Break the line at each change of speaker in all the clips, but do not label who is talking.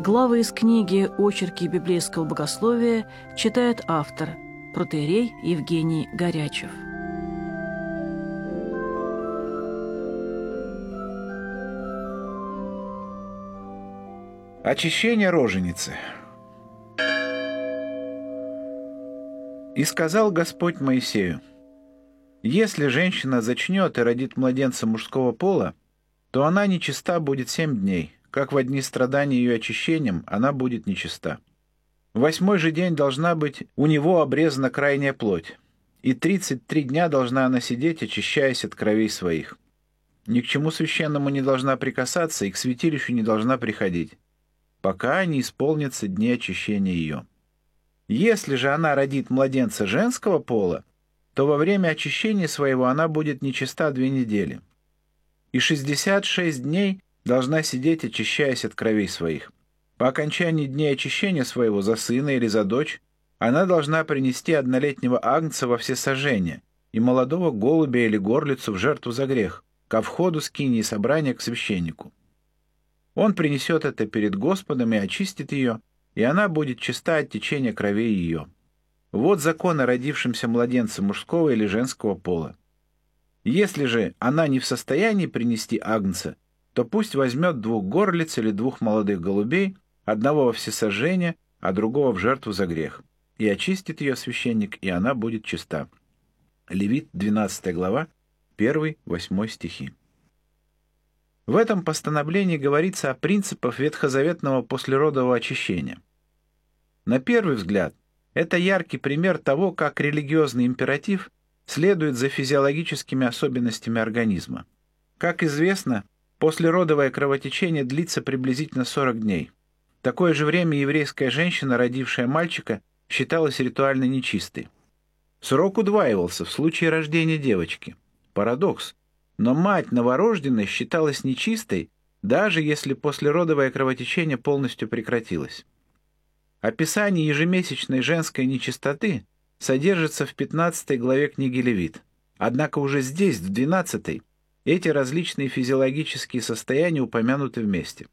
Главы из книги «Очерки библейского богословия» читает автор, протоиерей Евгений Горячев.
Очищение роженицы. «И сказал Господь Моисею: если женщина зачнет и родит младенца мужского пола, то она нечиста будет 7 дней, как во дни страдания ее очищением она будет нечиста. В 8-й же день должна быть у него обрезана крайняя плоть, и 33 дня должна она сидеть, очищаясь от кровей своих. Ни к чему священному не должна прикасаться и к святилищу не должна приходить, пока не исполнятся дни очищения ее. Если же она родит младенца женского пола, то во время очищения своего она будет нечиста 2 недели. И 66 дней должна сидеть, очищаясь от кровей своих. По окончании дней очищения своего за сына или за дочь она должна принести 1-летнего агнца во всесожжение и молодого голубя или горлицу в жертву за грех, ко входу скинии собрания к священнику. Он принесет это перед Господом и очистит ее, и она будет чиста от течения кровей ее. Вот закон о родившемся младенце мужского или женского пола. Если же она не в состоянии принести агнца, то пусть возьмет 2 горлиц или 2 молодых голубей, одного во всесожжение, а другого в жертву за грех, и очистит ее священник, и она будет чиста». Левит, 12 глава, 1-8 стихи. В этом постановлении говорится о принципах ветхозаветного послеродового очищения. На первый взгляд, это яркий пример того, как религиозный императив следует за физиологическими особенностями организма. Как известно, послеродовое кровотечение длится приблизительно 40 дней. В такое же время еврейская женщина, родившая мальчика, считалась ритуально нечистой. Срок удваивался в случае рождения девочки. Парадокс. Но мать новорожденной считалась нечистой, даже если послеродовое кровотечение полностью прекратилось. Описание ежемесячной женской нечистоты содержится в 15 главе книги Левит. Однако уже здесь, в 12, эти различные физиологические состояния упомянуты вместе.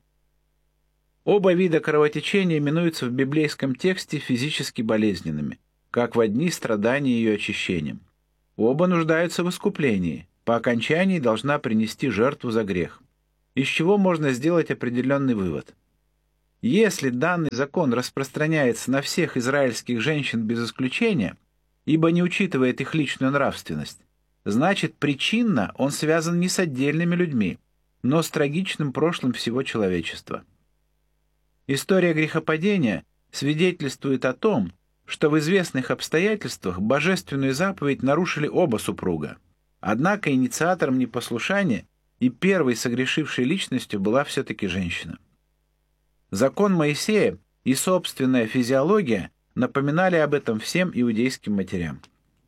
Оба вида кровотечения именуются в библейском тексте физически болезненными, как во дни страдания ее очищением. Оба нуждаются в искуплении, по окончании должна принести жертву за грех. Из чего можно сделать определенный вывод. Если данный закон распространяется на всех израильских женщин без исключения, ибо не учитывает их личную нравственность, значит, причинно он связан не с отдельными людьми, но с трагичным прошлым всего человечества. История грехопадения свидетельствует о том, что в известных обстоятельствах божественную заповедь нарушили оба супруга. Однако инициатором непослушания и первой согрешившей личностью была все-таки женщина. Закон Моисея и собственная физиология напоминали об этом всем иудейским матерям.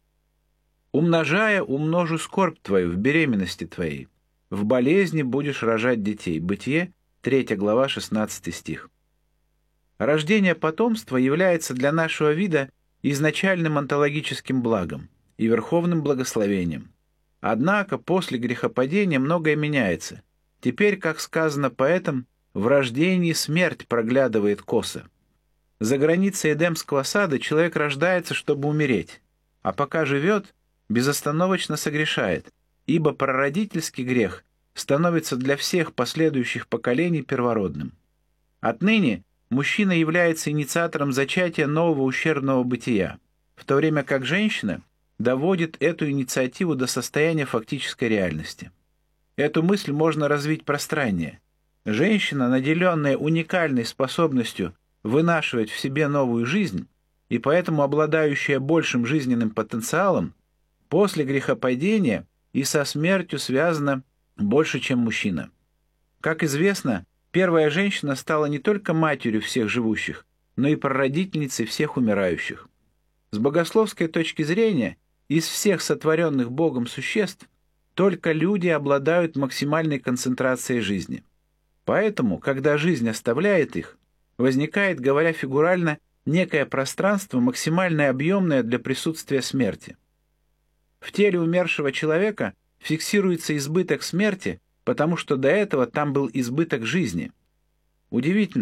«Умножая, умножу скорбь твою в беременности твоей. В болезни будешь рожать детей». Бытие, 3 глава, 16 стих. Рождение потомства является для нашего вида изначальным онтологическим благом и верховным благословением. Однако после грехопадения многое меняется. Теперь, как сказано поэтом, в рождении смерть проглядывает косо. За границей Эдемского сада человек рождается, чтобы умереть, а пока живет, безостановочно согрешает, ибо прародительский грех становится для всех последующих поколений первородным. Отныне мужчина является инициатором зачатия нового ущербного бытия, в то время как женщина доводит эту инициативу до состояния фактической реальности. Эту мысль можно развить пространнее. Женщина, наделенная уникальной способностью вынашивать в себе новую жизнь и поэтому обладающая большим жизненным потенциалом, после грехопадения и со смертью связана больше, чем мужчина. Как известно, первая женщина стала не только матерью всех живущих, но и прародительницей всех умирающих. С богословской точки зрения, из всех сотворенных Богом существ только люди обладают максимальной концентрацией жизни. Поэтому, когда жизнь оставляет их, возникает, говоря фигурально, некое пространство, максимально объемное для присутствия смерти. В теле умершего человека фиксируется избыток смерти, потому что до этого там был избыток жизни. Удивительно,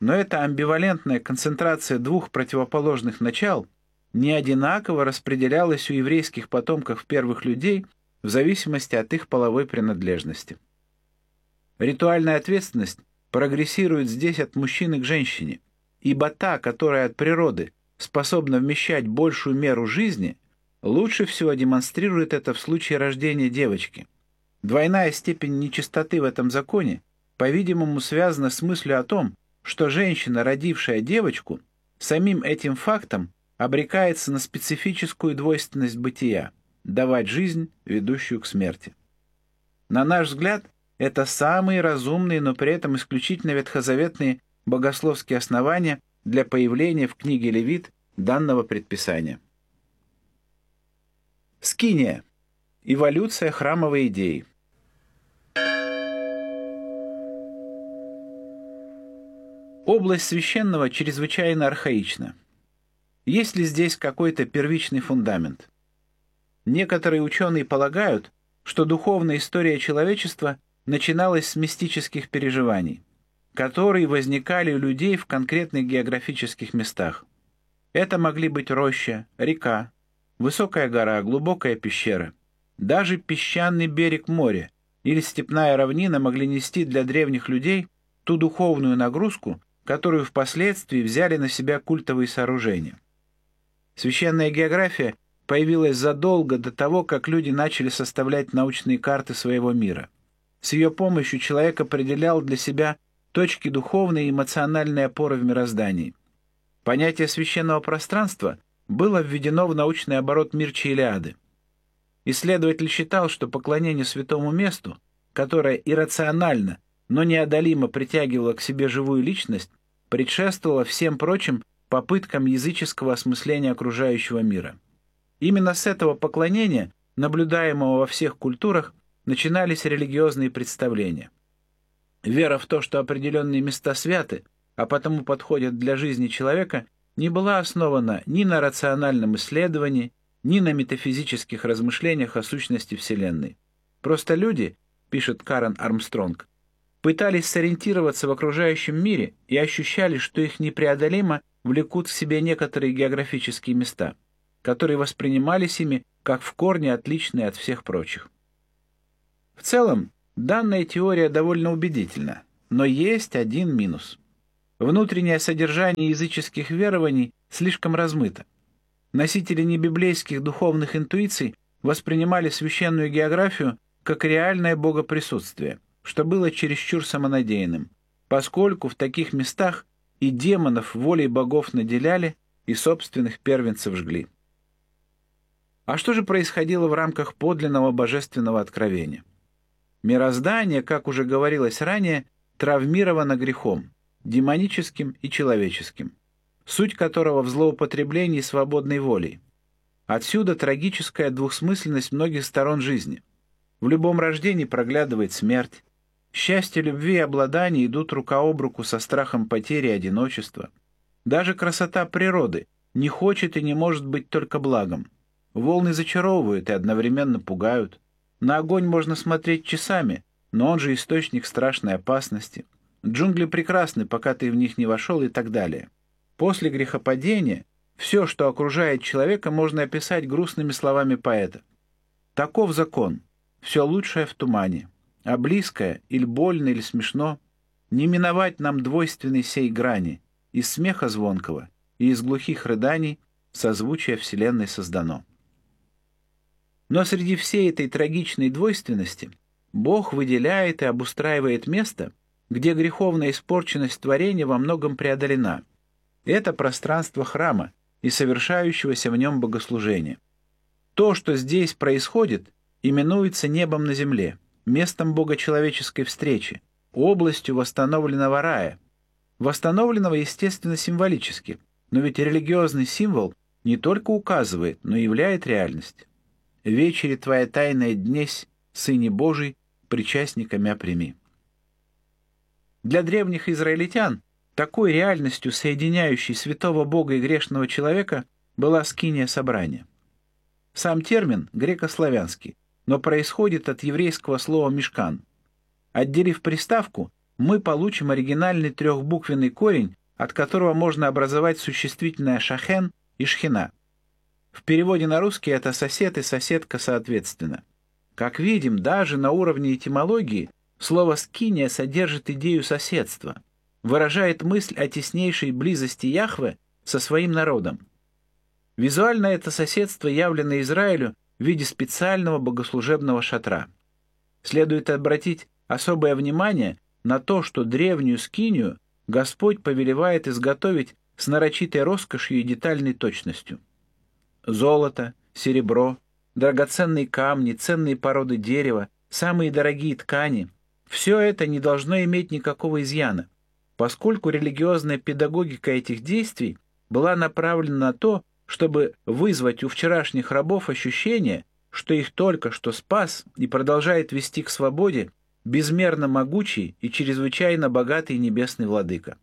но эта амбивалентная концентрация двух противоположных начал не одинаково распределялась у еврейских потомков первых людей в зависимости от их половой принадлежности. Ритуальная ответственность прогрессирует здесь от мужчины к женщине, ибо та, которая от природы способна вмещать большую меру жизни, лучше всего демонстрирует это в случае рождения девочки. Двойная степень нечистоты в этом законе, по-видимому, связана с мыслью о том, что женщина, родившая девочку, самим этим фактом обрекается на специфическую двойственность бытия – давать жизнь, ведущую к смерти. На наш взгляд, это самые разумные, но при этом исключительно ветхозаветные богословские основания для появления в книге Левит данного предписания. Скиния. Эволюция храмовой идеи. Область священного чрезвычайно архаична. Есть ли здесь какой-то первичный фундамент? Некоторые ученые полагают, что духовная история человечества начиналась с мистических переживаний, которые возникали у людей в конкретных географических местах. Это могли быть роща, река, высокая гора, глубокая пещера. Даже песчаный берег моря или степная равнина могли нести для древних людей ту духовную нагрузку, которую впоследствии взяли на себя культовые сооружения. Священная география появилась задолго до того, как люди начали составлять научные карты своего мира. С ее помощью человек определял для себя точки духовной и эмоциональной опоры в мироздании. Понятие священного пространства было введено в научный оборот Мирча Илиады. Исследователь считал, что поклонение святому месту, которое иррационально, но неодолимо притягивало к себе живую личность, предшествовало всем прочим попыткам языческого осмысления окружающего мира. Именно с этого поклонения, наблюдаемого во всех культурах, начинались религиозные представления. Вера в то, что определенные места святы, а потому подходят для жизни человека, не была основана ни на рациональном исследовании, ни на метафизических размышлениях о сущности Вселенной. Просто люди, пишет Карен Армстронг, пытались сориентироваться в окружающем мире и ощущали, что их непреодолимо влекут к себе некоторые географические места, которые воспринимались ими как в корне отличные от всех прочих. В целом, данная теория довольно убедительна, но есть один минус. Внутреннее содержание языческих верований слишком размыто. Носители небиблейских духовных интуиций воспринимали священную географию как реальное богоприсутствие, что было чересчур самонадеянным, поскольку в таких местах и демонов волей богов наделяли, и собственных первенцев жгли. А что же происходило в рамках подлинного божественного откровения? Мироздание, как уже говорилось ранее, травмировано грехом, демоническим и человеческим, суть которого в злоупотреблении свободной волей. Отсюда трагическая двухсмысленность многих сторон жизни. В любом рождении проглядывает смерть. Счастье, любви и обладание идут рука об руку со страхом потери и одиночества. Даже красота природы не хочет и не может быть только благом. Волны зачаровывают и одновременно пугают. На огонь можно смотреть часами, но он же источник страшной опасности. Джунгли прекрасны, пока ты в них не вошел, и так далее. После грехопадения все, что окружает человека, можно описать грустными словами поэта. Таков закон. Все лучшее в тумане. А близкое, или больно, или смешно, не миновать нам двойственной сей грани. Из смеха звонкого и из глухих рыданий созвучие Вселенной создано. Но среди всей этой трагичной двойственности Бог выделяет и обустраивает место, где греховная испорченность творения во многом преодолена. Это пространство храма и совершающегося в нем богослужения. То, что здесь происходит, именуется небом на земле, местом богочеловеческой встречи, областью восстановленного рая. Восстановленного, естественно, символически, но ведь религиозный символ не только указывает, но и являет реальность. «Вечери твоя тайная днесь, Сыне Божий, причастника мя прими». Для древних израильтян такой реальностью, соединяющей святого Бога и грешного человека, была скиния собрания. Сам термин греко-славянский, но происходит от еврейского слова «мишкан». Отделив приставку, мы получим оригинальный трехбуквенный корень, от которого можно образовать существительное «шахен» и «шхина». В переводе на русский это «сосед» и «соседка» соответственно. Как видим, даже на уровне этимологии слово «скиния» содержит идею соседства, выражает мысль о теснейшей близости Яхве со своим народом. Визуально это соседство явлено Израилю в виде специального богослужебного шатра. Следует обратить особое внимание на то, что древнюю скинию Господь повелевает изготовить с нарочитой роскошью и детальной точностью. Золото, серебро, драгоценные камни, ценные породы дерева, самые дорогие ткани – все это не должно иметь никакого изъяна, поскольку религиозная педагогика этих действий была направлена на то, чтобы вызвать у вчерашних рабов ощущение, что их только что спас и продолжает вести к свободе безмерно могучий и чрезвычайно богатый небесный владыка.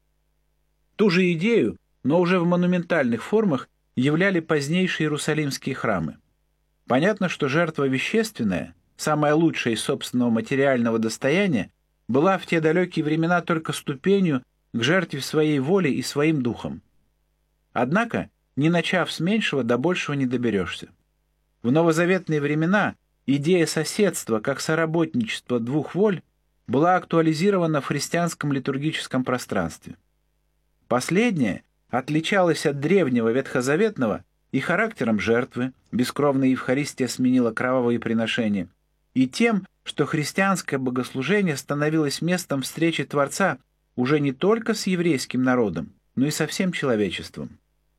Ту же идею, но уже в монументальных формах, являли позднейшие иерусалимские храмы. Понятно, что жертва вещественная, самая лучшая из собственного материального достояния, была в те далекие времена только ступенью к жертве своей воли и своим духом. Однако, не начав с меньшего, до большего не доберешься. В новозаветные времена идея соседства как соработничества двух воль была актуализирована в христианском литургическом пространстве. Последнее отличалось от древнего ветхозаветного и характером жертвы, бескровная Евхаристия сменила кровавые приношения, и тем, что христианское богослужение становилось местом встречи Творца уже не только с еврейским народом, но и со всем человечеством.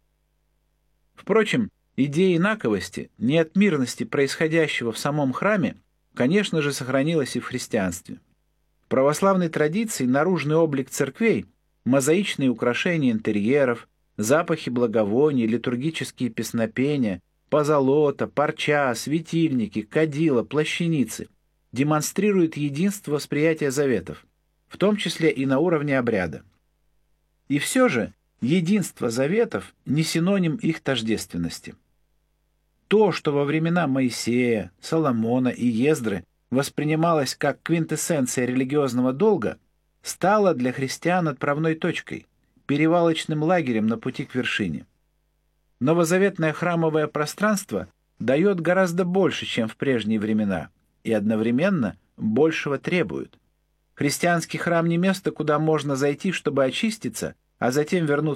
Впрочем, идея инаковости, неотмирности происходящего в самом храме, конечно же, сохранилась и в христианстве. В православной традиции наружный облик церквей, мозаичные украшения интерьеров, запахи благовоний, литургические песнопения, позолота, парча, светильники, кадила, плащаницы демонстрируют единство восприятия заветов, в том числе и на уровне обряда. И все же единство заветов не синоним их тождественности. То, что во времена Моисея, Соломона и Ездры воспринималось как квинтэссенция религиозного долга, стало для христиан отправной точкой, перевалочным лагерем на пути к вершине. Новозаветное храмовое пространство дает гораздо больше, чем в прежние времена, и одновременно большего требует. Христианский храм не место, куда можно зайти, чтобы очиститься, а затем вернуться